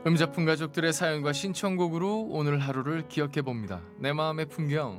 음작품 가족들의 사연과 신청곡으로 오늘 하루를 기억해 봅니다. 내 마음의 풍경.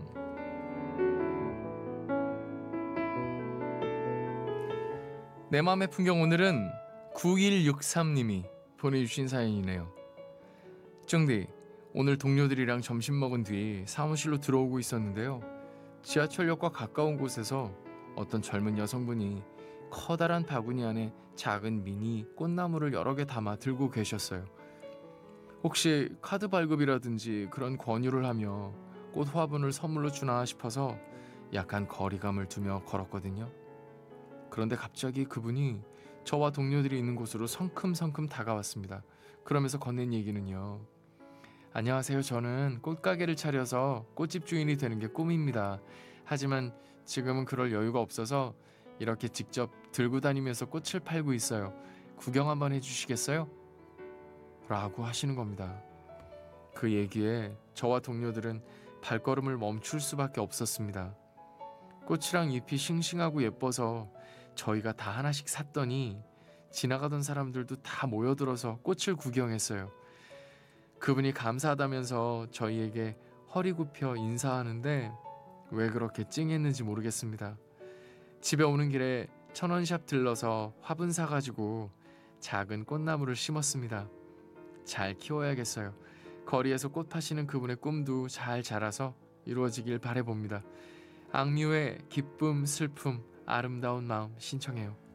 내 마음의 풍경 오늘은 9163님이 보내주신 사연이네요. 쫑디, 오늘 동료들이랑 점심 먹은 뒤 사무실로 들어오고 있었는데요. 지하철역과 가까운 곳에서 어떤 젊은 여성분이 커다란 바구니 안에 작은 미니 꽃나무를 여러 개 담아 들고 계셨어요. 혹시 카드 발급이라든지 그런 권유를 하며 꽃 화분을 선물로 주나 싶어서 약간 거리감을 두며 걸었거든요. 그런데 갑자기 그분이 저와 동료들이 있는 곳으로 성큼성큼 다가왔습니다. 그러면서 건넨 얘기는요. 안녕하세요. 저는 꽃가게를 차려서 꽃집 주인이 되는 게 꿈입니다. 하지만 지금은 그럴 여유가 없어서 이렇게 직접 들고 다니면서 꽃을 팔고 있어요. 구경 한번 해주시겠어요? 라고 하시는 겁니다. 그 얘기에 저와 동료들은 발걸음을 멈출 수밖에 없었습니다. 꽃이랑 잎이 싱싱하고 예뻐서 저희가 다 하나씩 샀더니 지나가던 사람들도 다 모여들어서 꽃을 구경했어요. 그분이 감사하다면서 저희에게 허리 굽혀 인사하는데 왜 그렇게 찡했는지 모르겠습니다. 집에 오는 길에 천원샵 들러서 화분 사가지고 작은 꽃나무를 심었습니다. 잘 키워야겠어요. 거리에서 꽃 파시는 그분의 꿈도 잘 자라서 이루어지길 바라봅니다. 악뮤의 기쁨, 슬픔, 아름다운 마음 신청해요.